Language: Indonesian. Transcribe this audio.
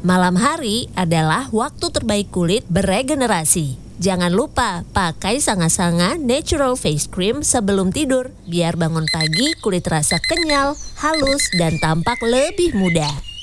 Malam hari adalah waktu terbaik kulit beregenerasi. Jangan lupa pakai Sanga-Sanga Natural Face Cream sebelum tidur, biar bangun pagi kulit terasa kenyal, halus, dan tampak lebih muda.